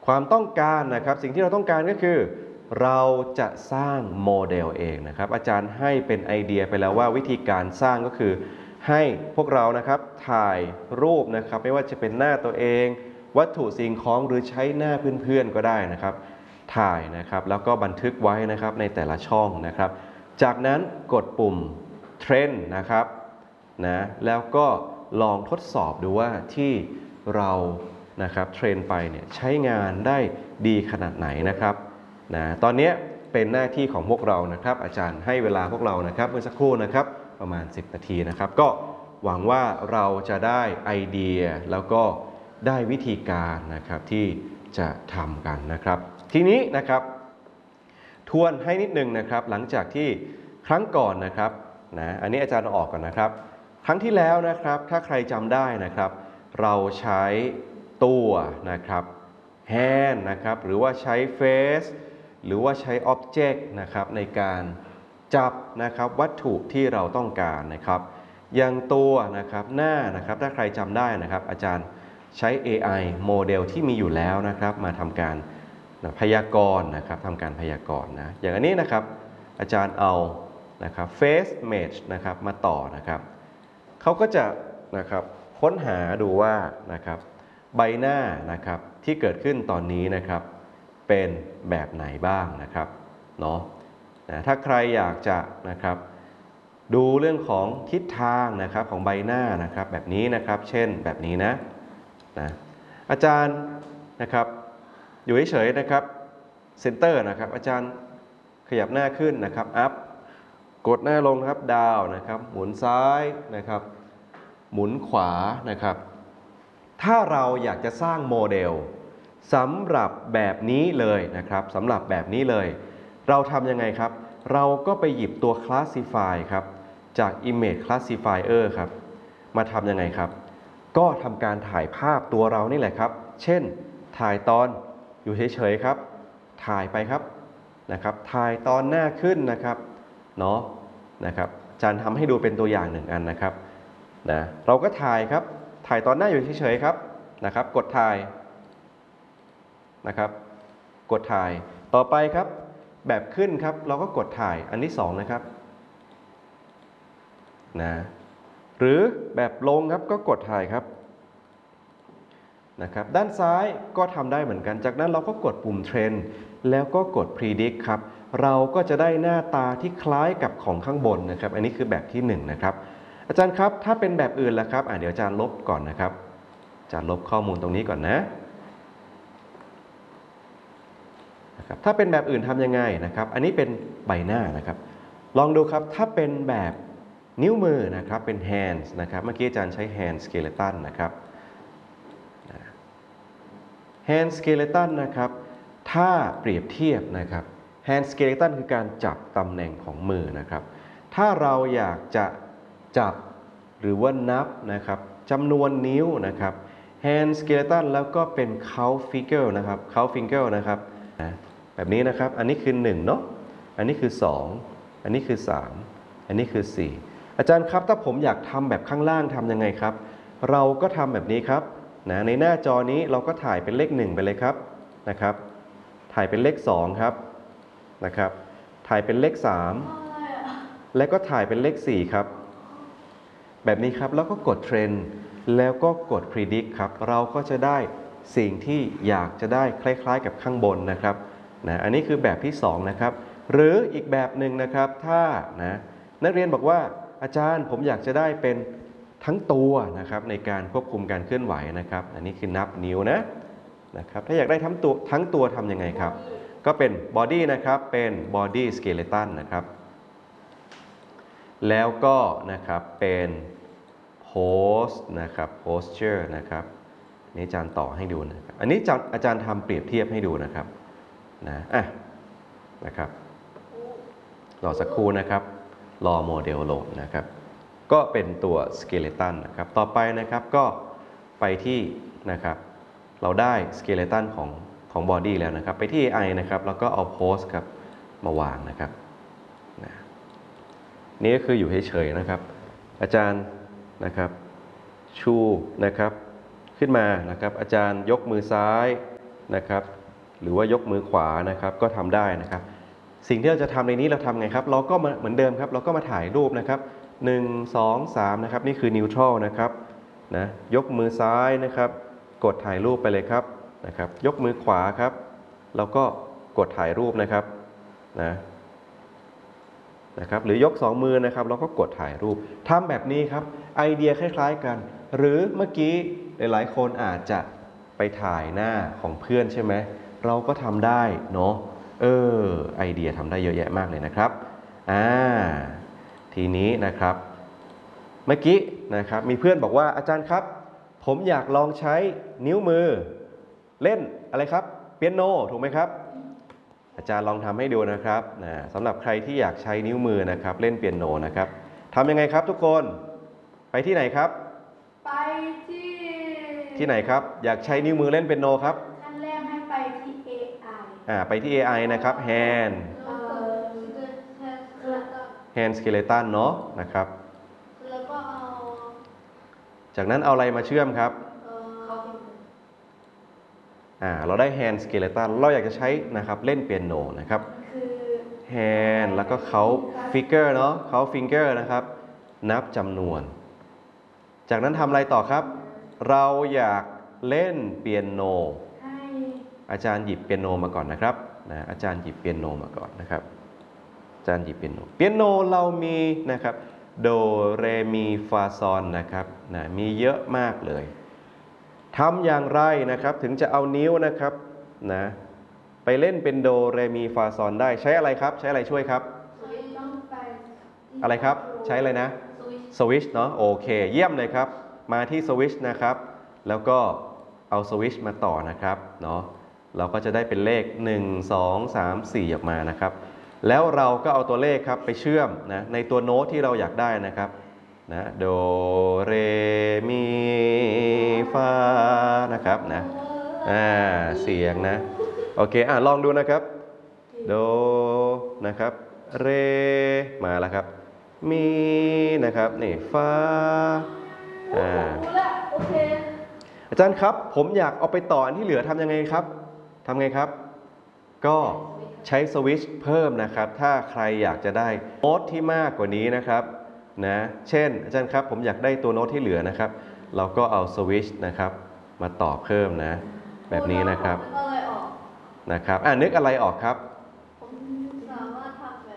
ความต้องการนะครับสิ่งที่เราต้องการก็คือเราจะสร้างโมเดลเองนะครับอาจารย์ให้เป็นไอเดียไปแล้วว่าวิธีการสร้างก็คือให้พวกเรานะครับถ่ายรูปนะครับไม่ว่าจะเป็นหน้าตัวเองวัตถุสิ่งของหรือใช้หน้าเพื่อนๆก็ได้นะครับถ่ายนะครับแล้วก็บันทึกไว้นะครับในแต่ละช่องนะครับจากนั้นกดปุ่มเทรนด์นะครับนะแล้วก็ลองทดสอบดูว่าที่เรานะครับเทรนไปเนี่ยใช้งานได้ดีขนาดไหนนะครับนะตอนนี้เป็นหน้าที่ของพวกเรานะครับอาจารย์ให้เวลาพวกเรานะครับเมื่อสักครู่นะครับประมาณ10นาทีนะครับก็หวังว่าเราจะได้ไอเดียแล้วก็ได้วิธีการนะครับที่จะทำกันนะครับทีนี้นะครับทวนให้นิดนึงนะครับหลังจากที่ครั้งก่อนนะครับนะอันนี้อาจารย์ออกก่อนนะครับครั้งที่แล้วนะครับถ้าใครจำได้นะครับเราใช้ตัวนะครับ hand นะครับหรือว่าใช้ face หรือว่าใช้ object นะครับในการจับนะครับวัตถุที่เราต้องการนะครับอย่างตัวนะครับหน้านะครับถ้าใครจำได้นะครับอาจารย์ใช้ AI โมเดลที่มีอยู่แล้วนะครับมาทำการพยากรณ์นะครับทำการพยากรณ์นะอย่างอันนี้นะครับอาจารย์เอานะครับ face image นะครับมาต่อนะครับเขาก็จะนะครับค้นหาดูว่านะครับใบหน้านะครับที่เกิดขึ้นตอนนี้นะครับเป็นแบบไหนบ้างนะครับเนาะถ้าใครอยากจะนะครับดูเรื่องของทิศทางนะครับของใบหน้านะครับแบบนี้นะครับเช่นแบบนี้นะอาจารย์นะครับอยู่เฉยๆนะครับเซนเตอร์นะครับอาจารย์ขยับหน้าขึ้นนะครับอัพกดหน้าลงครับดาวนะครับหมุนซ้ายนะครับหมุนขวานะครับถ้าเราอยากจะสร้างโมเดลสำหรับแบบนี้เลยนะครับสำหรับแบบนี้เลยเราทำยังไงครับเราก็ไปหยิบตัว Classify ครับจาก Image Classifier ครับมาทำยังไงครับก็ทำการถ่ายภาพตัวเรานี่แหละครับเช่นถ่ายตอนอยู่เฉยๆครับถ่ายไปครับนะครับถ่ายตอนหน้าขึ้นนะครับเนาะนะครับอาจารย์ทำให้ดูเป็นตัวอย่างหนึ่งอันนะครับนะเราก็ถ่ายครับถ่ายตอนหน้าอยู่เฉยๆครับนะครับกดถ่ายนะครับกดถ่ายต่อไปครับแบบขึ้นครับเราก็กดถ่ายอันที่2นะครับนะหรือแบบลงครับก็กดถ่ายครับนะครับด้านซ้ายก็ทำได้เหมือนกันจากนั้นเราก็กดปุ่มเทรนแล้วก็กด predict ครับเราก็จะได้หน้าตาที่คล้ายกับของข้างบนนะครับอันนี้คือแบบที่1นะครับอาจารย์ครับถ้าเป็นแบบอื่นล่ะครับเดี๋ยวอาจารย์ลบก่อนนะครับอาจารย์ลบข้อมูลตรงนี้ก่อนนะครับถ้าเป็นแบบอื่นทำยังไงนะครับอันนี้เป็นใบหน้านะครับลองดูครับถ้าเป็นแบบนิ้วมือนะครับเป็น hands นะครับเมื่อกี้อาจารย์ใช้ hand skeleton นะครับ hand skeleton นะครับถ้าเปรียบเทียบนะครับ hand skeleton คือการจับตำแหน่งของมือนะครับถ้าเราอยากจะจับหรือว่านับนะครับจำนวนนิ้วนะครับ hand skeleton แล้วก็เป็น count finger นะครับ count finger นะครับแบบนี้นะครับอันนี้คือ1เนาะอันนี้คือ2อันนี้คือ3อันนี้คือ4อาจารย์ครับถ้าผมอยากทำแบบข้างล่างทำยังไงครับเราก็ทำแบบนี้ครับในหน้าจอนี้เราก็ถ่ายเป็นเลข1ไปเลยครับนะครับถ่ายเป็นเลข2ครับนะครับถ่ายเป็นเลข3และก็ถ่ายเป็นเลข4ครับแบบนี้ครับแล้วก็กดเทรนแล้วก็กด predict ครับเราก็จะได้สิ่งที่อยากจะได้คล้ายๆกับข้างบนนะครับอันนี้คือแบบที่2นะครับหรืออีกแบบหนึ่งนะครับถ้านักเรียนบอกว่าอาจารย์ผมอยากจะได้เป็นทั้งตัวนะครับในการควบคุมการเคลื่อนไหวนะครับอันนี้คือนับนิ้วนะครับถ้าอยากได้ทั้งตัวทำยังไงครับก็เป็น body นะครับเป็น body skeleton นะครับแล้วก็นะครับเป็น pose นะครับ posture นะครับนี่อาจารย์ต่อให้ดูนะครับอันนี้อาจารย์ทำเปรียบเทียบให้ดูนะครับนะครับรอสักครู่นะครับรอโมเดลโหลดนะครับก็เป็นตัว skeleton นะครับต่อไปนะครับก็ไปที่นะครับเราได้ skeleton ของ body แล้วนะครับไปที่ AI นะครับแล้วก็เอา pose ครับมาวางนะครับนี่ก็คืออยู่เฉยๆนะครับอาจารย์นะครับชูนะครับขึ้นมานะครับอาจารย์ยกมือซ้ายนะครับหรือว่ายกมือขวานะครับก็ทำได้นะครับสิ่งที่เราจะทำในนี้เราทำไงครับเราก็เหมือนเดิมครับเราก็มาถ่ายรูปนะครับ1 2 3นะครับนี่คือนิวทรัลนะครับนะยกมือซ้ายนะครับกดถ่ายรูปไปเลยครับนะครับยกมือขวาครับแล้วก็กดถ่ายรูปนะครับนะครับหรือยก2มือนะครับแล้วก็กดถ่ายรูปทำแบบนี้ครับไอเดียคล้ายๆกันหรือเมื่อกี้หลายๆคนอาจจะไปถ่ายหน้าของเพื่อนใช่ไหมเราก็ทำได้เนาะไอเดียทำได้เยอะแยะมากเลยนะครับทีนี้นะครับเมื่อกี้นะครับมีเพื่อนบอกว่าอาจารย์ครับผมอยากลองใช้นิ้วมือเล่นอะไรครับเปียโนถูกไหมครับอาจารย์ลองทำให้ดูนะครับสำหรับใครที่อยากใช้นิ้วมือนะครับเล่นเปียโนนะครับทำยังไงครับทุกคนไปที่ไหนครับไปที่ไหนครับอยากใช้นิ้วมือเล่นเปียโนครับขั้นแรกให้ไปที่ AI ไปที่ AI นะครับ hand skeleton เนาะนะครับแล้วก็เอาจากนั้นเอาอะไรมาเชื่อมครับเราได้ hand skeleton เราอยากจะใช้นะครับเล่นเปียโนนะครับ hand แล้วก็เขา figure เนาะเขา finger นะครับนับจำนวนจากนั้นทำอะไรต่อครับเราอยากเล่นเปียโนอาจารย์หยิบเปียโนมาก่อนนะครับอาจารย์หยิบเปียโนมาก่อนนะครับอาจารย์หยิบเปียโนเรามีนะครับโดเรมีฟาซอนนะครับมีเยอะมากเลยทำอย่างไรนะครับถึงจะเอานิ้วนะครับไปเล่นเป็นโดเรมีฟาซอนได้ใช้อะไรครับใช้อะไรช่วยครับอะไรครับใช้อะไรนะสวิชเนาะโอเคเยี่ยมเลยครับมาที่สวิชนะครับแล้วก็เอาสวิชมาต่อนะครับเนาะเราก็จะได้เป็นเลข1 2 3 4ออกมานะครับแล้วเราก็เอาตัวเลขครับไปเชื่อมในตัวโน้ตที่เราอยากได้นะครับโดเรมีฟานะครับเสียงนะโอเคลองดูนะครับโดนะครับเรมาแล้วครับมีนะครับนี่ฟาอาจารย์ครับผมอยากเอาไปต่ออันที่เหลือทำยังไงครับทำไงครับก็ใช้สวิตช์เพิ่มนะครับถ้าใครอยากจะได้โน้ตที่มากกว่านี้นะครับเช่นอาจารย์ครับผมอยากได้ตัวโน้ตที่เหลือนะครับเราก็เอาสวิตช์นะครับมาต่อเพิ่มแบบนี้นะครับนึกอะไรออกครับผมสามารถทำ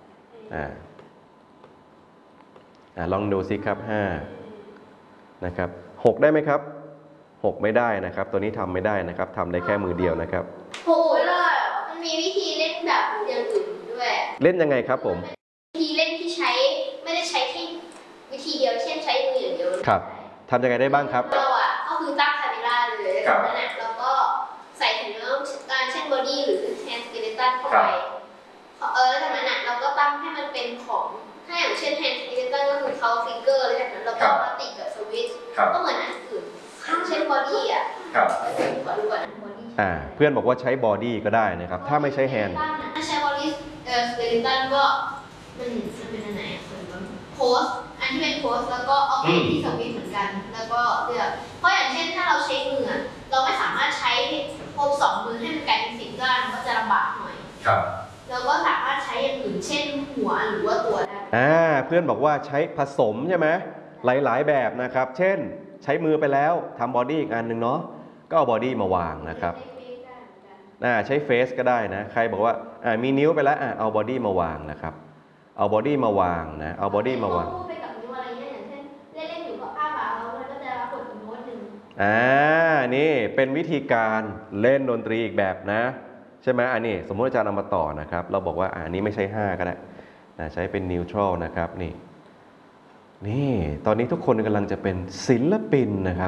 แบบลองดูสิครับ5นะครับ6ได้ไหมครับ6ไม่ได้นะครับตัวนี้ทำไม่ได้นะครับทำได้แค่มือเดียวนะครับไม่ได้มันมีวิธีเล่นแบบอย่างอื่นด้วยเล่นยังไงครับผมวิธีเล่นที่ใช้ไม่ได้ใช้ที่วิธีเดียวเช่นใช้มืออย่างเดียวครับทำยังไงได้บ้างครับเราก็คือตั้งคาเมล่าเลยจากนั้นเราก็ใส่ถุงน้ำเช่นบอดี้หรือแฮนด์สเกเลตันเข้าไปแล้วจากนั้นเราก็ตั้งให้มันเป็นของถ้าอย่างเช่นแฮนด์สเกเลตันก็คือเขาฟิกเกอร์แล้วจากนั้นเราก็มาติดกับสวิตช์ก็เหมือนอันอื่นเช่นบอดี้ขอดูก่อนบอดี้เพื่อนบอกว่าใช้บอดี้ก็ได้นะครับถ้าไม่ใช้แฮนด์ถ้าใช้บอดี้สเกเลตันก็มันเป็นอันไหนโพสอันที่เป็นโพสแล้วก็เอาไปที่สวิตช์เหมือนกันแล้วก็เลือกเพราะอย่างเช่นถ้าเราใช้มือเราไม่สามารถใช้โพส2 มือให้มันกลายเป็น10 ด้านก็จะลำบากหน่อยเราก็สามารถใช้อย่างอื่นเช่นหัวหรือว่าตัวได้เพื่อนบอกว่าใช้ผสมใช่ไหมหลายๆแบบนะครับเช่นใช้มือไปแล้วทำบอดี้อีกอันหนึ่งเนาะก็เอาบอดี้มาวางนะครับใช้เฟสก็ได้นะใครบอกว่ามีนิ้วไปแล้วเอาบอดี้มาวางนะครับเอาบอดี้มาวางเอาบอดี้มาวางไปกับนิ้วอะไรเงี้ยอย่างเช่นเล่นอยู่ก็อ้าปากเราก็จะรับบทอีกโน้ตหนึ่งนี่เป็นวิธีการเล่นดนตรีอีกแบบนะใช่ไหมนี้สมมติอาจารย์เอามาต่อนะครับเราบอกว่าอันนี้ไม่ใช่5ก็ได้ใช้เป็นนิวทรัลนะครับนี่ตอนนี้ทุกคนกำลังจะเป็นศิลปินนะครับ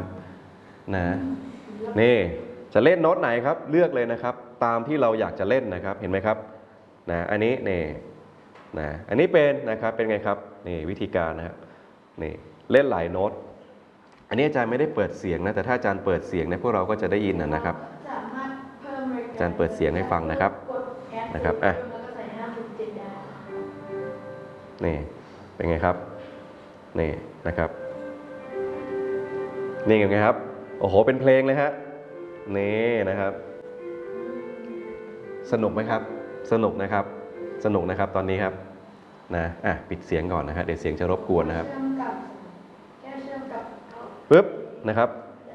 นี่จะเล่นโน้ตไหนครับเลือกเลยนะครับตามที่เราอยากจะเล่นนะครับเห็นไหมครับอันนี้อันนี้เป็นนะครับเป็นไงครับนี่วิธีการนะครับนี่เล่นหลายโน้ตอันนี้อาจารย์ไม่ได้เปิดเสียงนะแต่ถ้าอาจารย์เปิดเสียงพวกเราก็จะได้ยินนะครับอาจารย์เปิดเสียงให้ฟังนะครับนี่เป็นไงครับนี่นะครับนี่ไงครับโอ้โหเป็นเพลงเลยฮะนี่นะครับสนุกไหมครับสนุกนะครับสนุกนะครับตอนนี้ครับนะปิดเสียงก่อนนะครับเดี๋ยวเสียงจะรบกวนนะครับปึ๊บนะครับ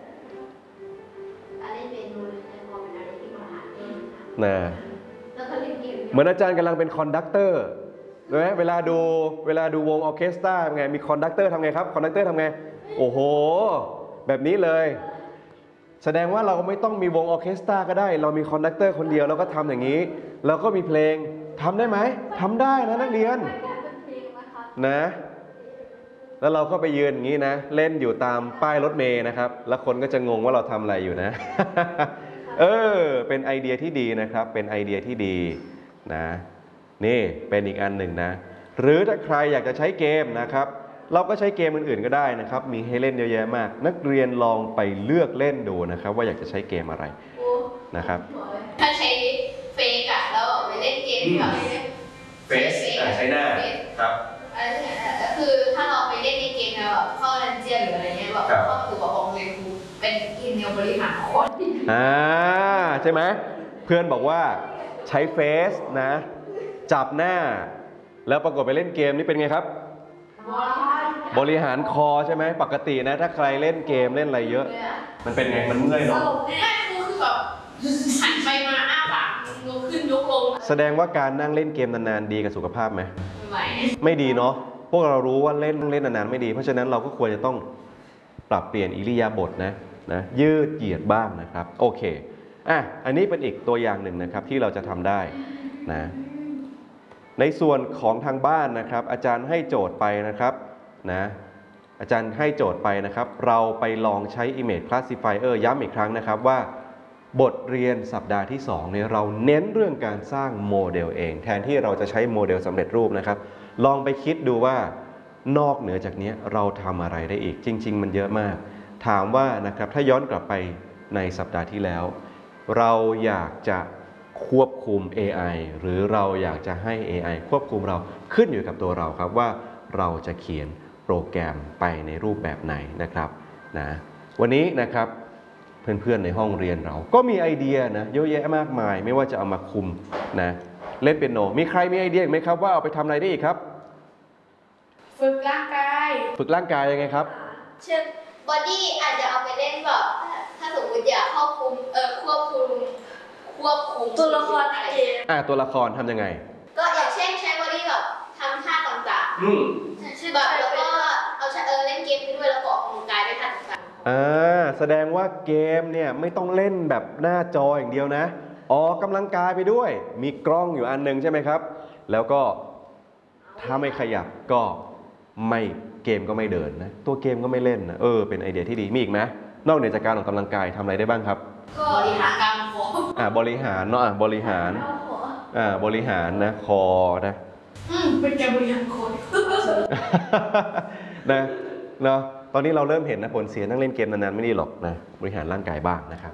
อะไรเมนูเลยแต่พอเป็นอะไรที่มาหาเองนะแล้วก็เล่นเกมเหมือนอาจารย์กำลังเป็นคอนดักเตอร์ใช่ไหมเวลาดูวงออร์เคสตราเป็นไงมีคอนดักเตอร์ทำไงครับคอนดักเตอร์ทำไงโอ้โหแบบนี้เลยแสดงว่าเราไม่ต้องมีวงออร์เคสตราก็ได้เรามีคอนดักเตอร์คนเดียวแล้วก็ทำอย่างนี้แล้วก็มีเพลงทำได้ไหมทำได้นะนักเรียนนะแล้วเราก็ไปยืนอย่างนี้นะเล่นอยู่ตามป้ายรถเมล์นะครับแล้วคนก็จะงงว่าเราทำอะไรอยู่นะ เป็นไอเดียที่ดีนะครับเป็นไอเดียที่ดีนะนี่เป็นอีกอันหนึ่งนะหรือถ้าใครอยากจะใช้เกมนะครับเราก็ใช้เกมอื่นๆก็ได้นะครับมีให้เล่นเยอะแยะมากนักเรียนลองไปเลือกเล่นดูนะครับว่าอยากจะใช้เกมอะไรนะครับถ้าใช้เฟกอะแล้วไปเล่นเกมแบบเฟซใช้หน้าครับคือถ้าเราไปเล่นในเกมแบบเข้าดันเจียนหรืออะไรเงี้ยแบบเข้าสู่กับองค์เรียนครูเป็นทีมแนวบริหารคนใช่ไหมเพื่อนบอกว่าใช้เฟซนะจับหน้าแล้วปรากฏไปเล่นเกมนี่เป็นไงครับบริหารคอใช่ไหมปกตินะถ้าใครเล่นเกมเล่นอะไรเยอะมันเป็นไงมันเมื่อยเนาะคือแบบหันไปมาอ้าปากยกขึ้นยกลงแสดงว่าการนั่งเล่นเกมนานๆดีกับสุขภาพไหมไม่ดีเนาะพวกเรารู้ว่าเล่นนานๆไม่ดีเพราะฉะนั้นเราก็ควรจะต้องปรับเปลี่ยนอิริยาบถนะยืดเหยียดบ้างนะครับโอเคอันนี้เป็นอีกตัวอย่างหนึ่งนะครับที่เราจะทำได้นะในส่วนของทางบ้านนะครับอาจารย์ให้โจทย์ไปนะครับนะอาจารย์ให้โจทย์ไปนะครับเราไปลองใช้ Image Classifier ย้ำอีกครั้งนะครับว่าบทเรียนสัปดาห์ที่2เนี่ยเราเน้นเรื่องการสร้างโมเดลเองแทนที่เราจะใช้โมเดลสำเร็จรูปนะครับลองไปคิดดูว่านอกเหนือจากนี้เราทำอะไรได้อีกจริงๆมันเยอะมากถามว่านะครับถ้าย้อนกลับไปในสัปดาห์ที่แล้วเราอยากจะควบคุม AI หรือเราอยากจะให้ AI ควบคุมเราขึ้นอยู่กับตัวเราครับว่าเราจะเขียนโปรแกรมไปในรูปแบบไหนนะครับนะวันนี้นะครับเพื่อนๆในห้องเรียนเราก็มีไอเดียนะเยอะแยะมากมายไม่ว่าจะเอามาคุมนะเล่นเปียโนมีใครมีไอเดียไหมครับว่าเอาไปทำอะไรได้อีกครับฝึกร่างกายยังไงครับเช่นบอดี้อาจจะเอาไปเล่นแบบถ้าสมมติอยากควบคุมตัวละครในเกมตัวละครทำยังไงก็อย่างเช่นใช้บอดี้แบบทำท่าต่างๆแบบแล้วก็เอาเล่นเกมไปด้วยแล้วก็ออกกำลังกายด้วยท่าต่างๆแสดงว่าเกมเนี่ยไม่ต้องเล่นแบบหน้าจออย่างเดียวนะออกกำลังกายไปด้วยมีกล้องอยู่อันนึงใช่ไหมครับแล้วก็ถ้าไม่ขยับก็ไม่เกมก็ไม่เดินนะตัวเกมก็ไม่เล่นนะเป็นไอเดียที่ดีมีอีกไหมนอกเหนือจากการออกกำลังกายทำอะไรได้บ้างครับก็บริหารการคอบริหารเนาะบริหารนะคอนะเป็นการบริหารคอนะเนาะตอนนี้เราเริ่มเห็นนะผลเสียนั่งเล่นเกมนานๆไม่ดีหรอกนะบริหารร่างกายบ้างนะครับ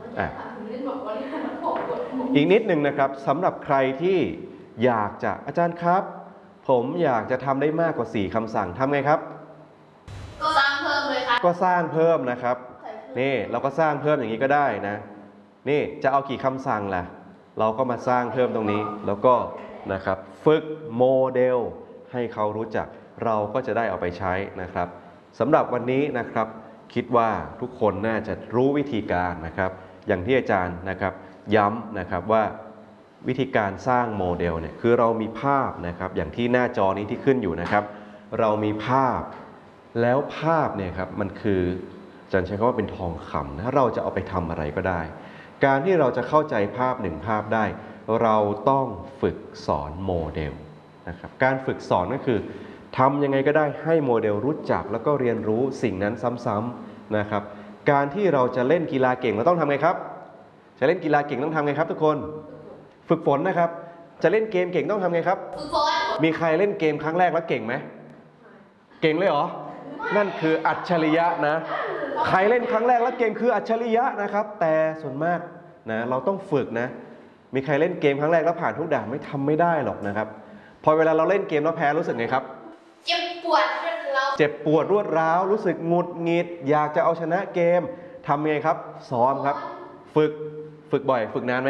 อีกนิดหนึ่งนะครับสำหรับใครที่อยากจะอาจารย์ครับผมอยากจะทำได้มากกว่า4คำสั่งทำไงครับก็สร้างเพิ่มเลยครับก็สร้างเพิ่มนะครับนี่เราก็สร้างเพิ่มอย่างนี้ก็ได้นะนี่จะเอากี่คำสั่งล่ะเราก็มาสร้างเพิ่มตรงนี้แล้วก็นะครับฝึกโมเดลให้เขารู้จักเราก็จะได้เอาไปใช้นะครับสำหรับวันนี้นะครับคิดว่าทุกคนน่าจะรู้วิธีการนะครับอย่างที่อาจารย์นะครับย้ำนะครับว่าวิธีการสร้างโมเดลเนี่ยคือเรามีภาพนะครับอย่างที่หน้าจอนี้ที่ขึ้นอยู่นะครับเรามีภาพแล้วภาพเนี่ยครับมันคืออาจารย์ใช้คำว่าเป็นทองคำนะเราจะเอาไปทำอะไรก็ได้การที่เราจะเข้าใจภาพหนึ่งภาพได้เราต้องฝึกสอนโมเดลนะครับการฝึกสอนก็คือทำยังไงก็ได้ให้โมเดลรู้จักแล้วก็เรียนรู้สิ่งนั้นซ้ำๆนะครับการที่เราจะเล่นกีฬาเก่งเราต้องทำไงครับจะเล่นกีฬาเก่งต้องทำไงครับทุกคนฝึกฝนนะครับจะเล่นเกมเก่งต้องทำไงครับฝึกฝนมีใครเล่นเกมครั้งแรกแล้วเก่งไหมเก่งเลยเหรอนั่นคืออัจฉริยะนะใครเล่นครั้งแรกแล้วเก่งคืออัจฉริยะนะครับแต่ส่วนมากนะเราต้องฝึกนะมีใครเล่นเกมครั้งแรกแล้วผ่านทุกด่านไม่ได้หรอกนะครับพอเวลาเราเล่นเกมแล้วแพ้รู้สึกไงครับเจ็บปวดรวดร้าวรู้สึกหงุดหงิดอยากจะเอาชนะเกมทำไงครับซ้อมครับฝึกบ่อยฝึกนานไหม